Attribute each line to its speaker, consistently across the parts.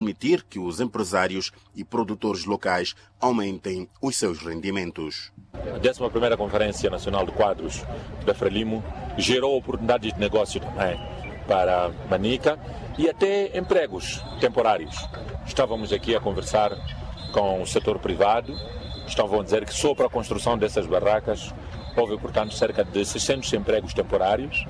Speaker 1: permitir que os empresários e produtores locais aumentem os seus rendimentos.
Speaker 2: A 11ª Conferência Nacional de Quadros da Frelimo gerou oportunidades de negócio também para Manica e até empregos temporários. Estávamos aqui a conversar com o setor privado, estavam a dizer que só para a construção dessas barracas houve, portanto, cerca de 600 empregos temporários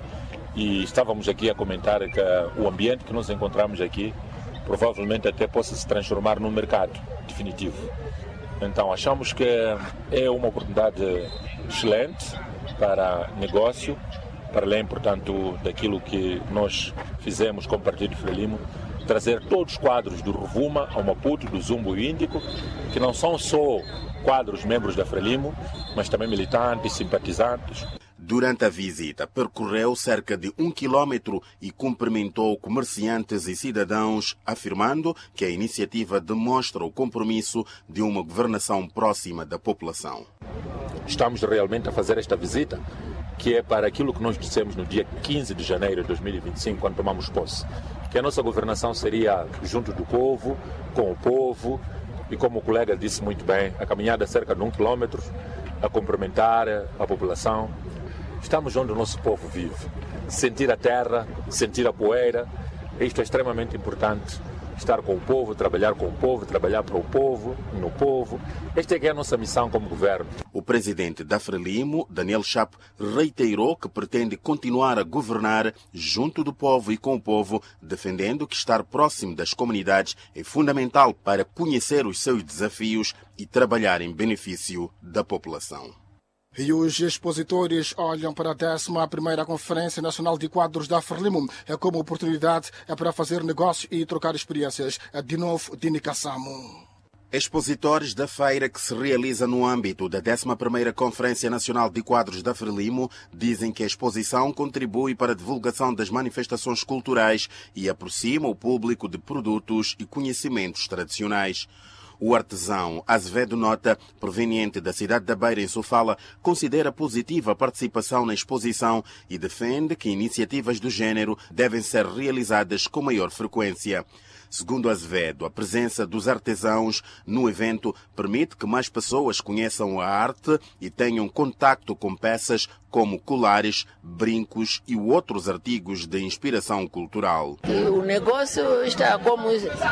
Speaker 2: e estávamos aqui a comentar que o ambiente que nós encontramos aqui provavelmente até possa se transformar num mercado definitivo. Então achamos que é uma oportunidade excelente para negócio, para além, portanto, daquilo que nós fizemos com o Partido Frelimo, trazer todos os quadros do Rovuma ao Maputo, do Zumbo e Índico, que não são só quadros membros da Frelimo, mas também militantes, simpatizantes.
Speaker 1: Durante a visita, percorreu cerca de 1 quilômetro e cumprimentou comerciantes e cidadãos, afirmando que a iniciativa demonstra o compromisso de uma governação próxima da população.
Speaker 2: Estamos realmente a fazer esta visita, que é para aquilo que nós dissemos no dia 15 de janeiro de 2025, quando tomamos posse, que a nossa governação seria junto do povo, com o povo, e como o colega disse muito bem, a caminhada cerca de 1 quilômetro, a cumprimentar a população. Estamos onde o nosso povo vive. Sentir a terra, sentir a poeira, isto é extremamente importante. Estar com o povo, trabalhar com o povo, trabalhar para o povo, no povo. Esta é que é a nossa missão como governo.
Speaker 1: O presidente da Frelimo, Daniel Chapo, reiterou que pretende continuar a governar junto do povo e com o povo, defendendo que estar próximo das comunidades é fundamental para conhecer os seus desafios e trabalhar em benefício da população.
Speaker 3: E os expositores olham para a 11ª Conferência Nacional de Quadros da Frelimo como oportunidade para fazer negócio e trocar experiências. De novo, Dini Kassamo.
Speaker 1: Expositores da feira que se realiza no âmbito da 11ª Conferência Nacional de Quadros da Frelimo dizem que a exposição contribui para a divulgação das manifestações culturais e aproxima o público de produtos e conhecimentos tradicionais. O artesão Azevedo Nota, proveniente da cidade da Beira, em Sofala, considera positiva a participação na exposição e defende que iniciativas do género devem ser realizadas com maior frequência. Segundo Azevedo, a presença dos artesãos no evento permite que mais pessoas conheçam a arte e tenham contacto com peças como colares, brincos e outros artigos de inspiração cultural.
Speaker 4: O negócio está como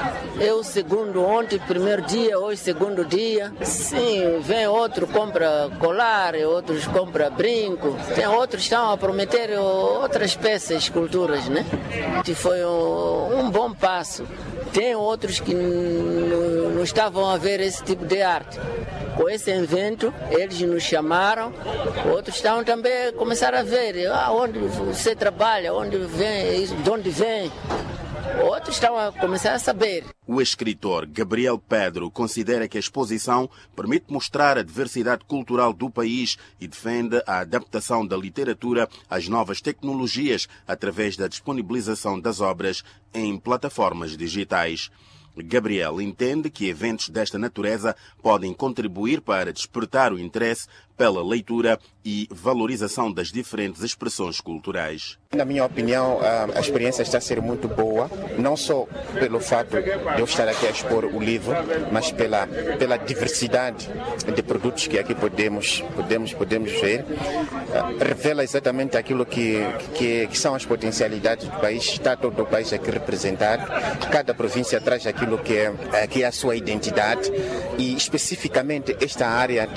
Speaker 4: eu segundo ontem, primeiro dia, hoje segundo dia. Sim, vem outro, compra colar, outros compra brinco. Tem outros que estão a prometer outras peças, esculturas, né? Que foi um bom passo. Tem outros que não estavam a ver esse tipo de arte. Com esse evento, eles nos chamaram, outros estão também a começar a ver onde você trabalha, de onde vem. Outros estão a começar a saber.
Speaker 1: O escritor Gabriel Pedro considera que a exposição permite mostrar a diversidade cultural do país e defende a adaptação da literatura às novas tecnologias através da disponibilização das obras em plataformas digitais. Gabriel entende que eventos desta natureza podem contribuir para despertar o interesse pela leitura e valorização das diferentes expressões culturais.
Speaker 5: Na minha opinião, a experiência está a ser muito boa, não só pelo fato de eu estar aqui a expor o livro, mas pela diversidade de produtos que aqui podemos ver. Revela exatamente aquilo que são as potencialidades do país, está todo o país aqui representado, cada província traz aquilo que é a sua identidade e especificamente esta área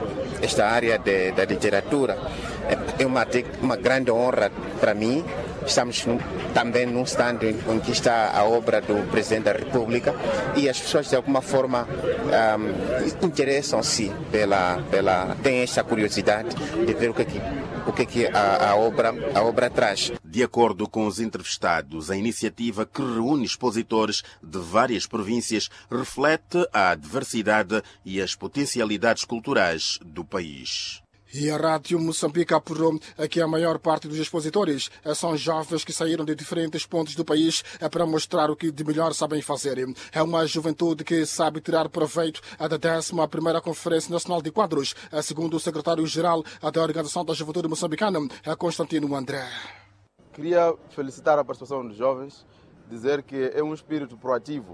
Speaker 5: da literatura é uma grande honra para mim. Estamos também num stand em que está a obra do Presidente da República e as pessoas de alguma forma interessam-se têm esta curiosidade de ver o que a obra traz.
Speaker 1: De acordo com os entrevistados, a iniciativa que reúne expositores de várias províncias reflete a diversidade e as potencialidades culturais do país.
Speaker 3: E a Rádio Moçambique apurou que a maior parte dos expositores são jovens que saíram de diferentes pontos do país para mostrar o que de melhor sabem fazer. É uma juventude que sabe tirar proveito da 11ª Conferência Nacional de Quadros, segundo o secretário-geral da Organização da Juventude Moçambicana, Constantino André.
Speaker 6: Queria felicitar a participação dos jovens, dizer que é um espírito proativo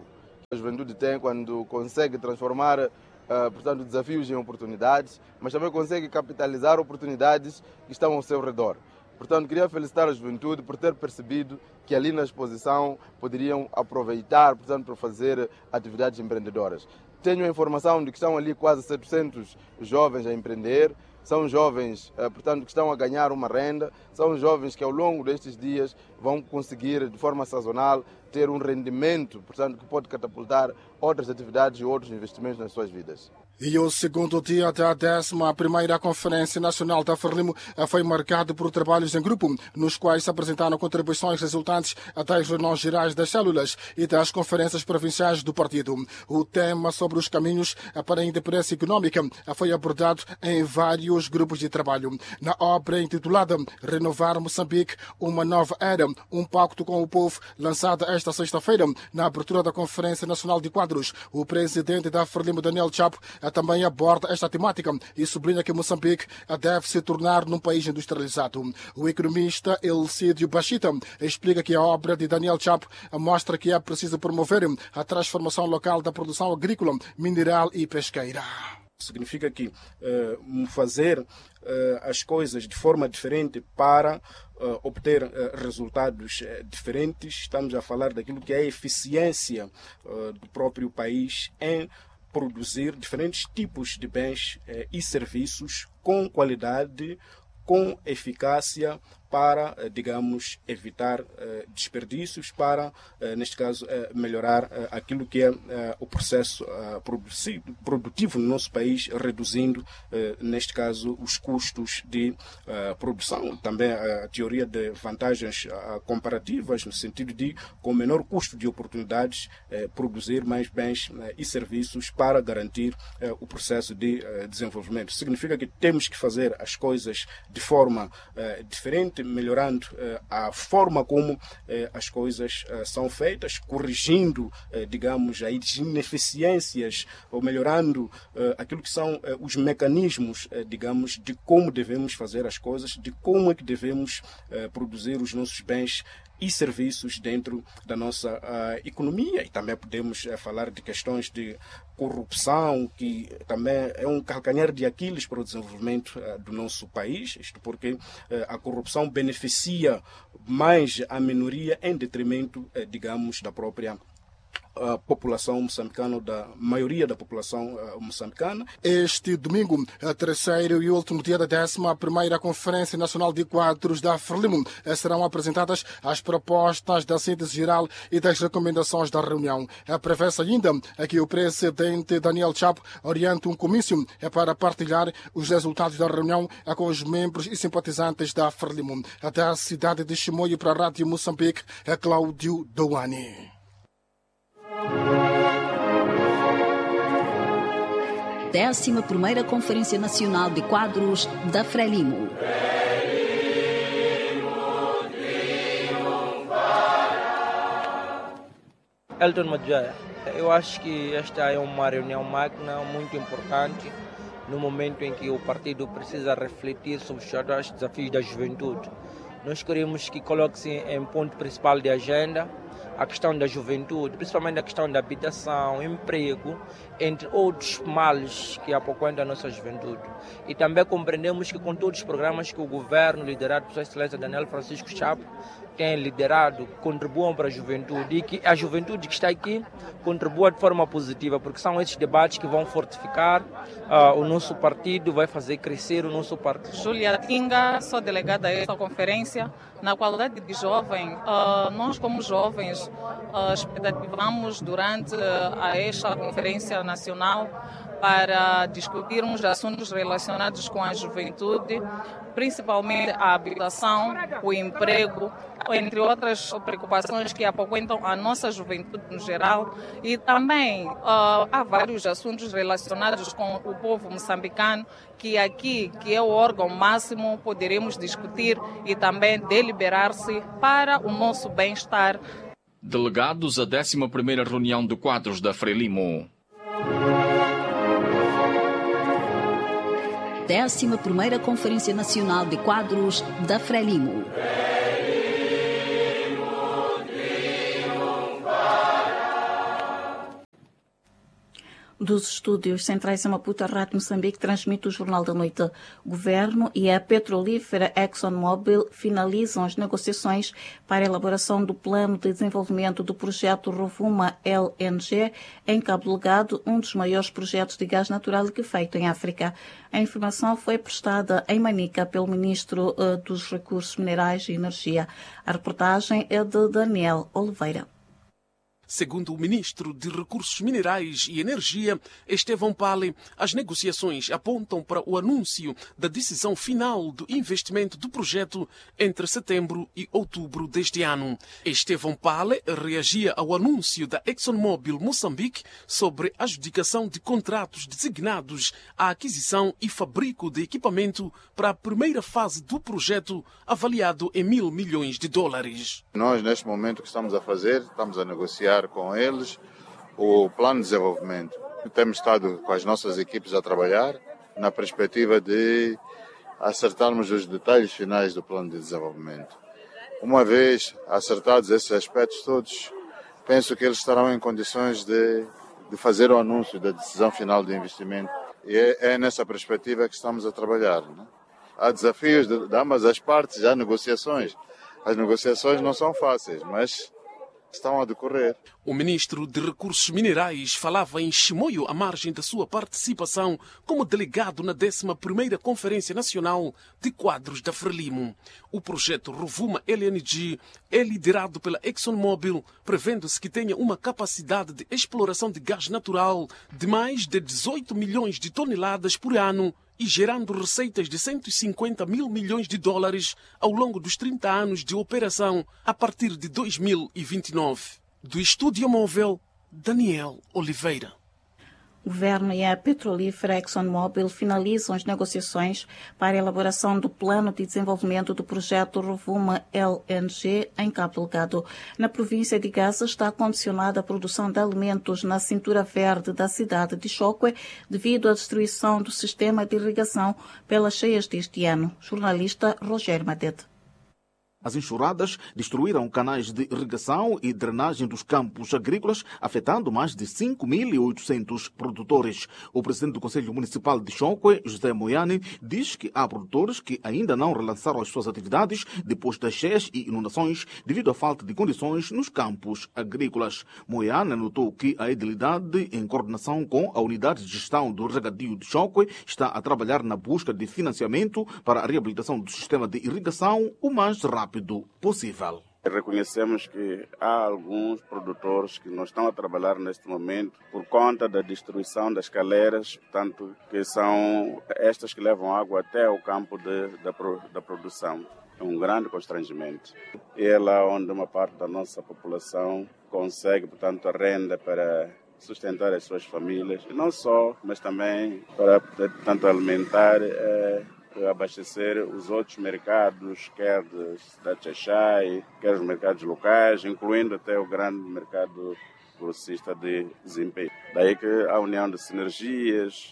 Speaker 6: A juventude tem quando consegue transformar portanto, desafios em oportunidades, mas também consegue capitalizar oportunidades que estão ao seu redor. Portanto, queria felicitar a juventude por ter percebido que ali na exposição poderiam aproveitar, portanto, para fazer atividades empreendedoras. Tenho a informação de que estão ali quase 700 jovens a empreender. São jovens, portanto, que estão a ganhar uma renda, são jovens que ao longo destes dias vão conseguir, de forma sazonal, ter um rendimento, portanto, que pode catapultar outras atividades e outros investimentos nas suas vidas.
Speaker 3: E o segundo dia da 11ª Conferência Nacional da Frelimo foi marcado por trabalhos em grupo, nos quais se apresentaram contribuições resultantes das reuniões gerais das células e das conferências provinciais do partido. O tema sobre os caminhos para a independência econômica foi abordado em vários grupos de trabalho. Na obra intitulada Renovar Moçambique, uma nova era, um pacto com o povo, lançada esta sexta-feira na abertura da Conferência Nacional de Quadros, o presidente da Frelimo, Daniel Chapo, também aborda esta temática e sublinha que Moçambique deve se tornar num país industrializado. O economista Elcídio Bachita explica que a obra de Daniel Chapo mostra que é preciso promover a transformação local da produção agrícola, mineral e pesqueira.
Speaker 7: Significa que fazer as coisas de forma diferente para obter resultados diferentes. Estamos a falar daquilo que é a eficiência do próprio país em produzir diferentes tipos de bens e serviços com qualidade, com eficácia, para, digamos, evitar desperdícios, para, neste caso, melhorar aquilo que é o processo produtivo no nosso país, reduzindo, neste caso, os custos de produção. Também a teoria de vantagens comparativas, no sentido de, com menor custo de oportunidades, produzir mais bens e serviços para garantir o processo de desenvolvimento. Significa que temos que fazer as coisas de forma diferente, melhorando a forma como as coisas são feitas, corrigindo, digamos, as ineficiências, ou melhorando aquilo que são os mecanismos, digamos, de como devemos fazer as coisas, de como é que devemos produzir os nossos bens e serviços dentro da nossa economia. E também podemos falar de questões de corrupção, que também é um calcanhar de Aquiles para o desenvolvimento do nosso país, isto porque a corrupção beneficia mais a minoria em detrimento, digamos, da própria a população moçambicana, da maioria da população moçambicana.
Speaker 3: Este domingo, terceiro e último dia da 11ª Conferência Nacional de Quadros da Frelimo, serão apresentadas as propostas da síntese geral e das recomendações da reunião. Prevê-se ainda que o presidente Daniel Chapo oriente um comício para partilhar os resultados da reunião com os membros e simpatizantes da Frelimo. Da cidade de Chimoio para a Rádio Moçambique, Cláudio Douani.
Speaker 8: 11ª Conferência Nacional de Quadros da Frelimo.
Speaker 9: Elton Madjaya, eu acho que esta é uma reunião magna, muito importante, no momento em que o partido precisa refletir sobre os desafios da juventude. Nós queremos que coloque-se em ponto principal de agenda a questão da juventude, principalmente a questão da habitação, emprego, entre outros males que apoquentam a nossa juventude. E também compreendemos que com todos os programas que o governo, liderado por Sua Excelência Daniel Francisco Chapo, tem liderado, contribuam para a juventude, e que a juventude que está aqui contribua de forma positiva, porque são esses debates que vão fortificar o nosso partido, vai fazer crescer o nosso partido.
Speaker 10: Júlia Tinga, sou delegada a esta conferência. Na qualidade de jovem, nós como jovens expectativamos durante esta conferência nacional para discutirmos assuntos relacionados com a juventude, principalmente a habitação, o emprego, entre outras preocupações que apoquentam a nossa juventude no geral. E também há vários assuntos relacionados com o povo moçambicano que aqui, que é o órgão máximo, poderemos discutir e também deliberar-se para o nosso bem-estar.
Speaker 11: Delegados à 11ª reunião de quadros da Frelimo.
Speaker 8: 11ª Conferência Nacional de Quadros da Frelimo.
Speaker 12: Dos estúdios centrais em Maputo, a Rádio Moçambique transmite o Jornal da Noite. O Governo e a petrolífera ExxonMobil finalizam as negociações para a elaboração do plano de desenvolvimento do projeto Rovuma LNG em Cabo Delgado, um dos maiores projetos de gás natural que feito em África. A informação foi prestada em Manica pelo Ministro dos Recursos Minerais e Energia. A reportagem é de Daniel Oliveira.
Speaker 13: Segundo o ministro de Recursos Minerais e Energia, Estevão Pale, as negociações apontam para o anúncio da decisão final do investimento do projeto entre setembro e outubro deste ano. Estevão Pale reagia ao anúncio da ExxonMobil Moçambique sobre a adjudicação de contratos designados à aquisição e fabrico de equipamento para a primeira fase do projeto, avaliado em $1.000 milhões.
Speaker 14: Nós, neste momento, o que estamos a fazer, estamos a negociar com eles o plano de desenvolvimento. Temos estado com as nossas equipes a trabalhar na perspectiva de acertarmos os detalhes finais do plano de desenvolvimento. Uma vez acertados esses aspectos todos, penso que eles estarão em condições de fazer o anúncio da decisão final de investimento. E é nessa perspectiva que estamos a trabalhar, né? Há desafios de ambas as partes, há negociações. As negociações não são fáceis, mas estão a decorrer.
Speaker 13: O ministro de Recursos Minerais falava em Chimoio à margem da sua participação como delegado na 11ª Conferência Nacional de Quadros da Frelimo. O projeto Rovuma LNG é liderado pela ExxonMobil, prevendo-se que tenha uma capacidade de exploração de gás natural de mais de 18 milhões de toneladas por ano e gerando receitas de $150 mil milhões ao longo dos 30 anos de operação a partir de 2029. Do Estúdio Móvel, Daniel Oliveira.
Speaker 12: O Governo e a petrolífera ExxonMobil finalizam as negociações para a elaboração do plano de desenvolvimento do projeto Rovuma LNG em Cabo Delgado. Na província de Gaza está condicionada a produção de alimentos na cintura verde da cidade de Chokwe devido à destruição do sistema de irrigação pelas cheias deste ano. Jornalista Rogério Madede.
Speaker 15: As enxurradas destruíram canais de irrigação e drenagem dos campos agrícolas, afetando mais de 5.800 produtores. O presidente do Conselho Municipal de Chokwe, José Moiane, diz que há produtores que ainda não relançaram as suas atividades depois das cheias e inundações devido à falta de condições nos campos agrícolas. Moiane anotou que a edilidade, em coordenação com a Unidade de Gestão do Regadio de Chokwe, está a trabalhar na busca de financiamento para a reabilitação do sistema de irrigação o mais rápido possível.
Speaker 16: Reconhecemos que há alguns produtores que não estão a trabalhar neste momento por conta da destruição das caleiras, portanto, que são estas que levam água até o campo da produção. É um grande constrangimento. É lá onde uma parte da nossa população consegue, portanto, a renda para sustentar as suas famílias, e não só, mas também para, portanto, alimentar abastecer os outros mercados, quer da cidade de Xaixai, quer os mercados locais, incluindo até o grande mercado grossista de Zimpei. Daí que a união de sinergias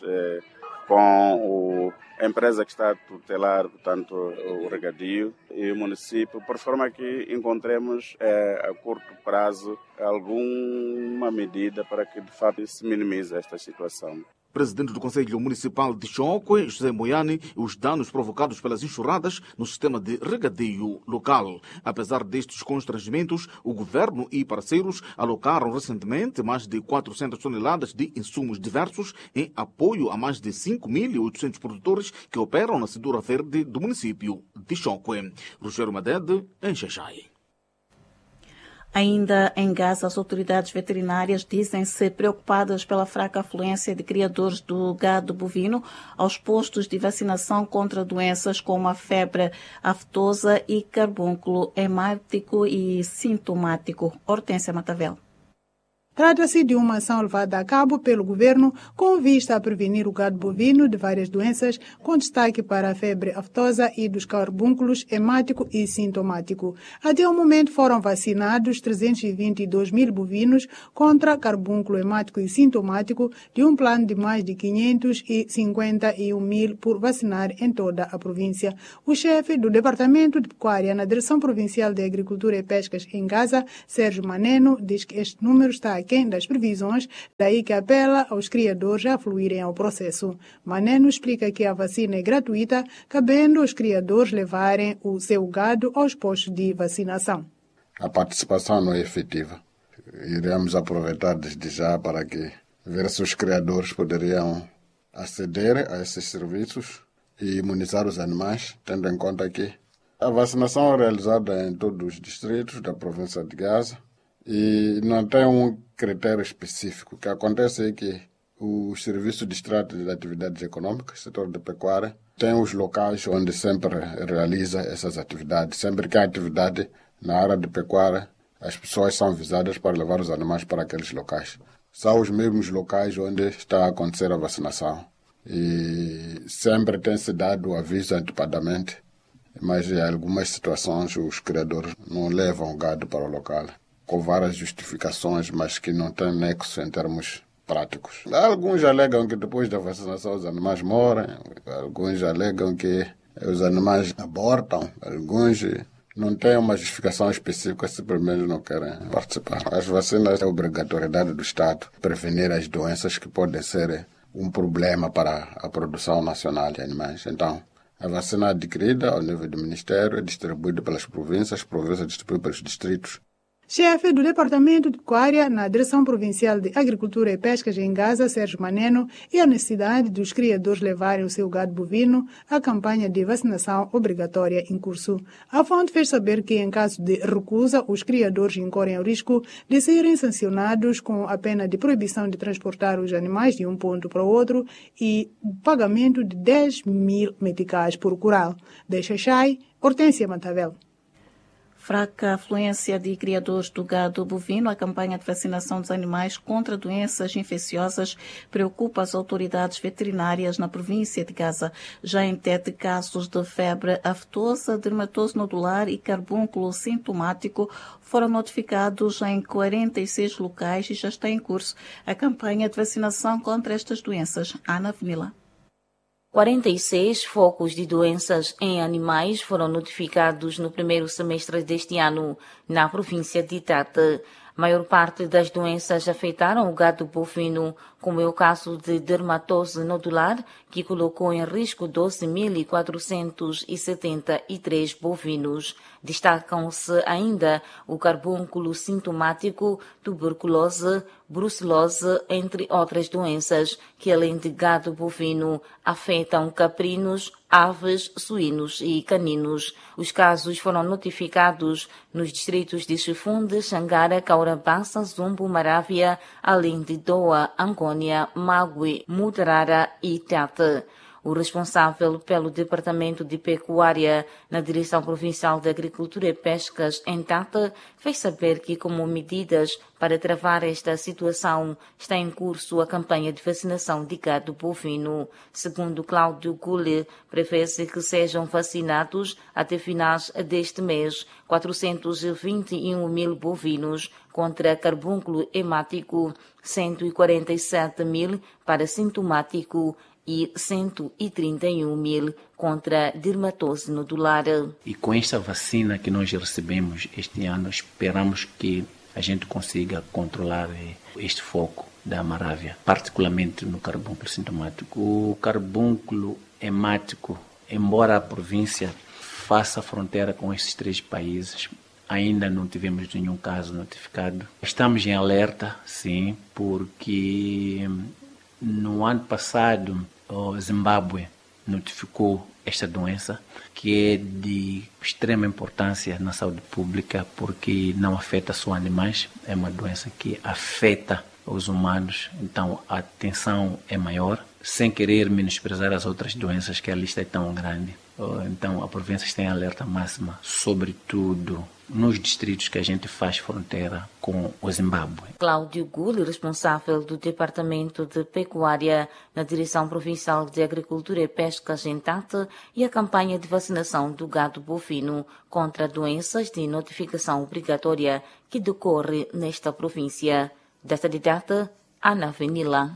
Speaker 16: com a empresa que está a tutelar, portanto, o regadio e o município, por forma que encontremos a curto prazo alguma medida para que de fato se minimize esta situação.
Speaker 15: Presidente do Conselho Municipal de Chokwe, José Moiane, os danos provocados pelas enxurradas no sistema de regadio local. Apesar destes constrangimentos, o governo e parceiros alocaram recentemente mais de 400 toneladas de insumos diversos em apoio a mais de 5.800 produtores que operam na cintura verde do município de Chokwe. Rogério Madede, em Xaixai.
Speaker 12: Ainda em Gaza, as autoridades veterinárias dizem-se preocupadas pela fraca afluência de criadores do gado bovino aos postos de vacinação contra doenças como a febre aftosa e carbúnculo hemático e sintomático. Hortência Matavel.
Speaker 17: Trata-se de uma ação levada a cabo pelo governo com vista a prevenir o gado bovino de várias doenças, com destaque para a febre aftosa e dos carbúnculos hemático e sintomático. Até o momento foram vacinados 322 mil bovinos contra carbúnculo hemático e sintomático, de um plano de mais de 551 mil por vacinar em toda a província. O chefe do Departamento de Pecuária na Direção Provincial de Agricultura e Pescas em Gaza, Sérgio Maneno, diz que este número está aquém das previsões, daí que apela aos criadores a fluírem ao processo. Maneno explica que a vacina é gratuita, cabendo aos criadores levarem o seu gado aos postos de vacinação.
Speaker 18: A participação não é efetiva. Iremos aproveitar desde já para ver se os criadores poderiam aceder a esses serviços e imunizar os animais, tendo em conta que a vacinação é realizada em todos os distritos da província de Gaza e não tem um critério específico. O que acontece é que o Serviço de Extrato de Atividades Econômicas, setor de pecuária, tem os locais onde sempre realiza essas atividades. Sempre que há atividade na área de pecuária, as pessoas são avisadas para levar os animais para aqueles locais. São os mesmos locais onde está a acontecer a vacinação. E sempre tem-se dado o aviso antecipadamente, mas em algumas situações os criadores não levam o gado para o local, com várias justificações, mas que não têm nexo em termos práticos. Alguns alegam que depois da vacinação os animais morrem, alguns alegam que os animais abortam, alguns não têm uma justificação específica, simplesmente não querem participar. As vacinas é obrigatoriedade do Estado prevenir as doenças que podem ser um problema para a produção nacional de animais. Então, a vacina adquirida ao nível do Ministério é distribuída pelas províncias, as províncias distribuem pelos distritos.
Speaker 17: Chefe do Departamento de Pecuária na Direção Provincial de Agricultura e Pescas em Gaza, Sérgio Maneno, e a necessidade dos criadores levarem o seu gado bovino à campanha de vacinação obrigatória em curso. A fonte fez saber que, em caso de recusa, os criadores incorrem ao risco de serem sancionados com a pena de proibição de transportar os animais de um ponto para o outro e pagamento de 10.000 meticais por curral. De Xaixai, Hortência Matavel.
Speaker 12: Fraca afluência de criadores do gado bovino, a campanha de vacinação dos animais contra doenças infecciosas preocupa as autoridades veterinárias na província de Gaza. Já em Tete, casos de febre aftosa, dermatose nodular e carbúnculo sintomático foram notificados em 46 locais e já está em curso a campanha de vacinação contra estas doenças. Ana Venila.
Speaker 19: 46 focos de doenças em animais foram notificados no primeiro semestre deste ano na província de Tete. A maior parte das doenças afetaram o gado bovino, como é o caso de dermatose nodular, que colocou em risco 12.473 bovinos. Destacam-se ainda o carbúnculo sintomático, tuberculose, brucelose, entre outras doenças, que além de gado bovino, afetam caprinos, aves, suínos e caninos. Os casos foram notificados nos distritos de Chifunde, Xangara, Caurabassa, Zumbo, Marávia, além de Doa, Angônia, Magui, Mutarara e Tete. O responsável pelo Departamento de Pecuária na Direção Provincial de Agricultura e Pescas, em Tete, fez saber que, como medidas para travar esta situação, está em curso a campanha de vacinação de gado bovino. Segundo Cláudio Gule, prevê-se que sejam vacinados até finais deste mês 421 mil bovinos contra carbúnculo hemático, 147 mil para sintomático e 131 mil contra dermatose nodular.
Speaker 20: E com esta vacina que nós recebemos este ano, esperamos que a gente consiga controlar este foco da Marávia, particularmente no carbúnculo sintomático. O carbúnculo hemático, embora a província faça fronteira com esses 3 países, ainda não tivemos nenhum caso notificado. Estamos em alerta, sim, porque no ano passado o Zimbábue notificou esta doença, que é de extrema importância na saúde pública, porque não afeta só animais, é uma doença que afeta os humanos, então a atenção é maior, sem querer menosprezar as outras doenças, que a lista é tão grande. Então a província está em alerta máxima, sobretudo nos distritos que a gente faz fronteira com o Zimbábue.
Speaker 19: Cláudio Gule, responsável do Departamento de Pecuária na Direção Provincial de Agricultura e Pescas em Tete, e a campanha de vacinação do gado bovino contra doenças de notificação obrigatória que decorre nesta província. Desta de Tete, Ana Venila.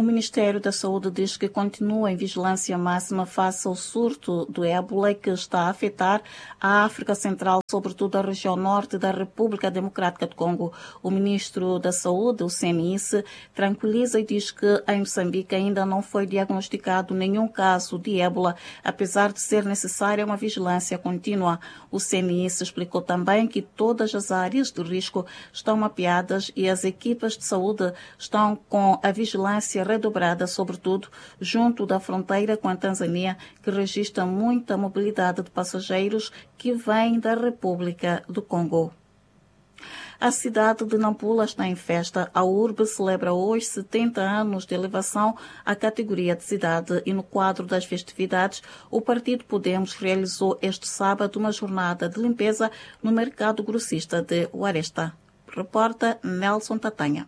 Speaker 12: O Ministério da Saúde diz que continua em vigilância máxima face ao surto do ébola que está a afetar a África Central, sobretudo a região norte da República Democrática do Congo. O ministro da Saúde, o CNIS, tranquiliza e diz que em Moçambique ainda não foi diagnosticado nenhum caso de ébola, apesar de ser necessária uma vigilância contínua. O CNIS explicou também que todas as áreas de risco estão mapeadas e as equipas de saúde estão com a vigilância redobrada, sobretudo junto da fronteira com a Tanzânia, que registra muita mobilidade de passageiros que vêm da República do Congo. A cidade de Nampula está em festa. A urbe celebra hoje 70 anos de elevação à categoria de cidade e no quadro das festividades, o Partido Podemos realizou este sábado uma jornada de limpeza no mercado grossista de Huaresta. Reporta Nelson Tatanha.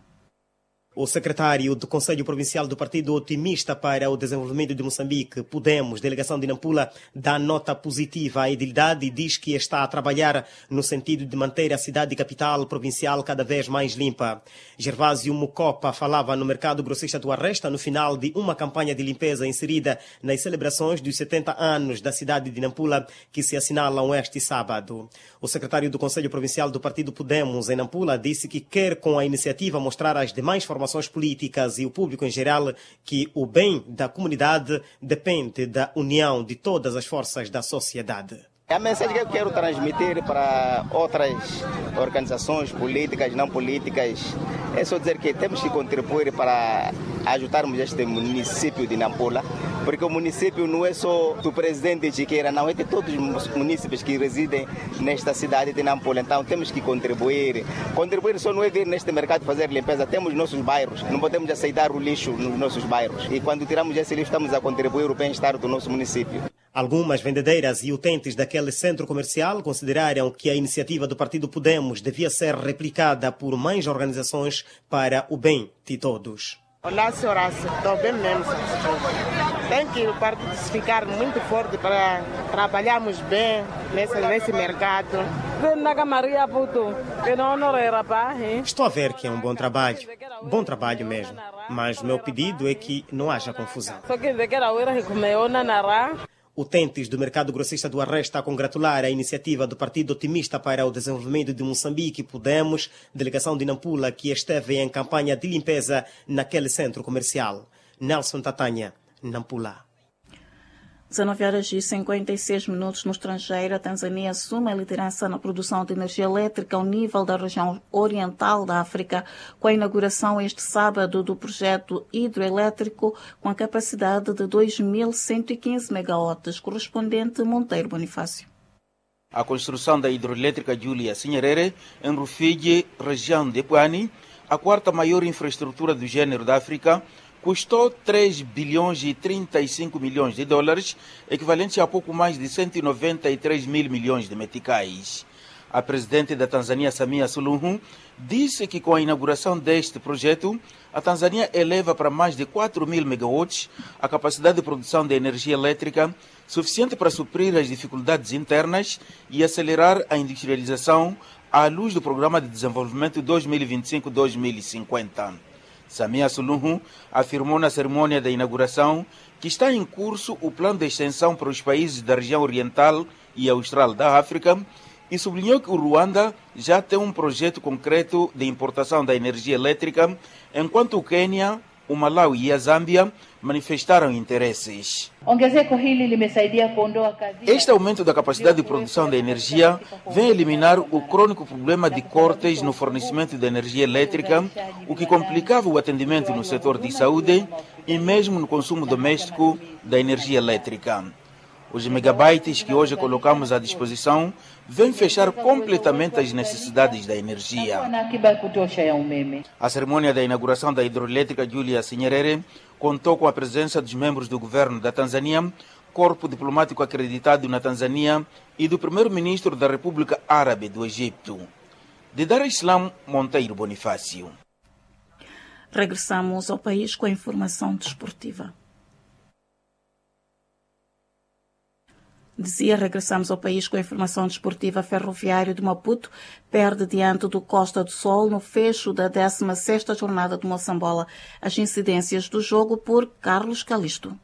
Speaker 21: O secretário do Conselho Provincial do Partido Otimista para o Desenvolvimento de Moçambique, Podemos, delegação de Nampula, dá nota positiva à edilidade e diz que está a trabalhar no sentido de manter a cidade capital provincial cada vez mais limpa. Gervásio Mucopa falava no mercado grossista do Arresta no final de uma campanha de limpeza inserida nas celebrações dos 70 anos da cidade de Nampula, que se assinalam este sábado. O secretário do Conselho Provincial do Partido Podemos em Nampula disse que quer com a iniciativa mostrar às demais formações políticas e o público em geral que o bem da comunidade depende da união de todas as forças da sociedade.
Speaker 22: A mensagem que eu quero transmitir para outras organizações políticas, não políticas, é só dizer que temos que contribuir para ajudarmos este município de Nampula, porque o município não é só do presidente Chiqueira, não, é de todos os municípios que residem nesta cidade de Nampula. Então temos que contribuir. Contribuir só não é vir neste mercado fazer limpeza, temos nossos bairros, não podemos aceitar o lixo nos nossos bairros. E quando tiramos esse lixo, estamos a contribuir o bem-estar do nosso município.
Speaker 21: Algumas vendedeiras e utentes daquele centro comercial consideraram que a iniciativa do Partido Podemos devia ser replicada por mais organizações para o bem de todos.
Speaker 23: Olá, senhora, estou bem mesmo. Tem que o partido ficar muito forte para trabalharmos bem nesse mercado.
Speaker 21: Estou a ver que é um bom trabalho mesmo, mas o meu pedido é que não haja confusão. Utentes do mercado grossista do Arresta a congratular a iniciativa do Partido Otimista para o Desenvolvimento de Moçambique, Podemos, delegação de Nampula, que esteve em campanha de limpeza naquele centro comercial. Nelson Tatanha, Nampula.
Speaker 12: 19h56 no estrangeiro. A Tanzânia assume a liderança na produção de energia elétrica ao nível da região oriental da África, com a inauguração este sábado do projeto hidroelétrico com a capacidade de 2.115 megawatts, correspondente Monteiro Bonifácio.
Speaker 24: A construção da hidroelétrica Julius Nyerere, em Rufiji, região de Pwani, a quarta maior infraestrutura do gênero da África, custou 3 bilhões e 35 milhões de dólares, equivalente a pouco mais de 193 mil milhões de meticais. A presidente da Tanzânia, Samia Suluhu, disse que com a inauguração deste projeto, a Tanzânia eleva para mais de 4 mil megawatts a capacidade de produção de energia elétrica, suficiente para suprir as dificuldades internas e acelerar a industrialização à luz do Programa de Desenvolvimento 2025-2050. Samia Suluhu afirmou na cerimônia da inauguração que está em curso o plano de extensão para os países da região oriental e austral da África e sublinhou que o Ruanda já tem um projeto concreto de importação da energia elétrica, enquanto o Quênia, o Malawi e a Zâmbia manifestaram interesses. Este aumento da capacidade de produção de energia vem eliminar o crônico problema de cortes no fornecimento de energia elétrica, o que complicava o atendimento no setor de saúde e mesmo no consumo doméstico da energia elétrica. Os megabytes que hoje colocamos à disposição vêm fechar completamente as necessidades da energia. A cerimônia da inauguração da hidroelétrica Julius Nyerere contou com a presença dos membros do governo da Tanzânia, corpo diplomático acreditado na Tanzânia e do primeiro-ministro da República Árabe do Egito. De Dar es Salaam, Monteiro Bonifácio.
Speaker 12: Regressamos ao país com a informação desportiva. Dizia, regressamos ao país com a informação desportiva. Ferroviário de Maputo perde diante do Costa do Sol no fecho da 16ª jornada do Moçambola. As incidências do jogo por Carlos Calisto.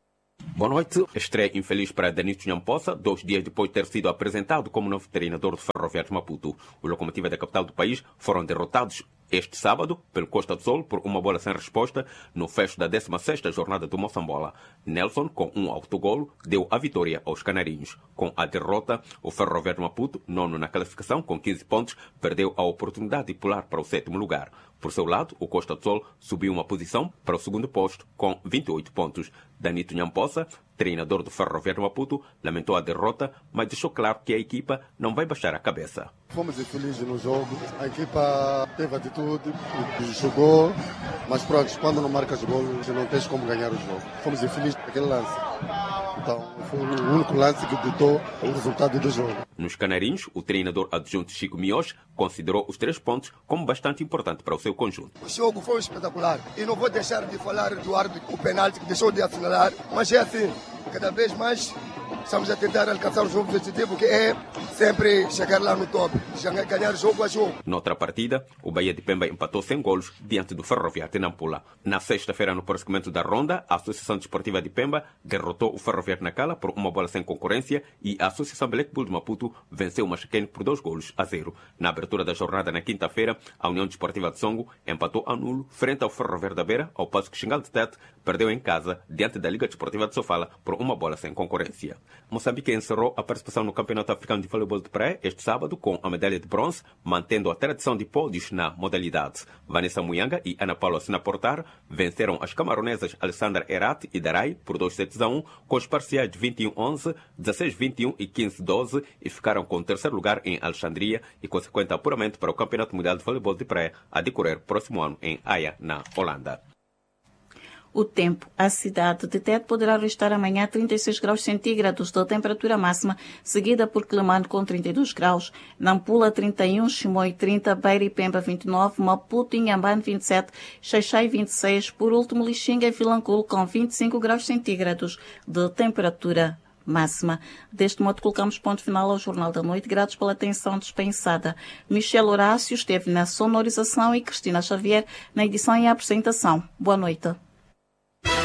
Speaker 1: Boa noite. Estreia infeliz para Danito Nhamposa, 2 dias depois de ter sido apresentado como novo treinador do Ferroviário de Maputo. Os Locomotiva da capital do país foram derrotados este sábado pelo Costa do Sol por uma bola sem resposta no fecho da 16ª jornada do Moçambola. Nelson, com um autogolo, deu a vitória aos canarinhos. Com a derrota, o Ferroviário de Maputo, nono na classificação com 15 pontos, perdeu a oportunidade de pular para o 7º lugar. Por seu lado, o Costa do Sol subiu uma posição para o 2º posto com 28 pontos. Danito Nhamposa, treinador do Ferroviário de Maputo, lamentou a derrota, mas deixou claro que a equipa não vai baixar a cabeça.
Speaker 2: Fomos infelizes no jogo, a equipa teve atitude, jogou, mas pronto, quando não marcas golos, não tens como ganhar o jogo. Fomos infelizes naquele lance. Então, foi o único lance que ditou o resultado do jogo.
Speaker 1: Nos canarinhos, o treinador adjunto Chico Mios considerou os 3 pontos como bastante importante para o seu conjunto.
Speaker 4: O jogo foi espetacular e não vou deixar de falar do árbitro, o penalti que deixou de assinalar, mas é assim, cada vez mais estamos a tentar alcançar o objetivo que é sempre chegar lá no top, ganhar jogo a jogo.
Speaker 1: Noutra partida, o Bahia de Pemba empatou sem golos diante do Ferroviário de Nampula. Na sexta-feira, no prosseguimento da ronda, a Associação Desportiva de Pemba derrotou o Ferroviário de Nacala por uma bola sem concorrência e a Associação Black Bull de Maputo venceu o Machaquene por 2-0. Na abertura da jornada na quinta-feira, a União Desportiva de Songo empatou a nulo frente ao Ferroviário da Beira, ao passo que Xingal de Tete perdeu em casa diante da Liga Desportiva de Sofala por uma bola sem concorrência. Moçambique encerrou a participação no Campeonato Africano de Voleibol de Praia este sábado com a medalha de bronze, mantendo a tradição de pódios na modalidade. Vanessa Muyanga e Ana Paula Sinaportar venceram as camaronesas Alessandra Herat e Darai por 2-1, com os parciais de 21-11, 16-21 e 15-12 e ficaram com o 3º lugar em Alexandria e consequente apuramento para o Campeonato Mundial de Voleibol de Praia a decorrer próximo ano em Haia, na Holanda.
Speaker 12: O tempo. A cidade de Tete poderá registrar amanhã 36 graus centígrados de temperatura máxima, seguida por Quelimane com 32 graus, Nampula 31, Chimoio 30, Beira e Pemba 29, Maputo e Inhambane 27, Xaixai 26, por último Lixinga e Vilanculo com 25 graus centígrados de temperatura máxima. Deste modo, colocamos ponto final ao Jornal da Noite. Gratos pela atenção dispensada. Michel Horácio esteve na sonorização e Cristina Xavier na edição e apresentação. Boa noite.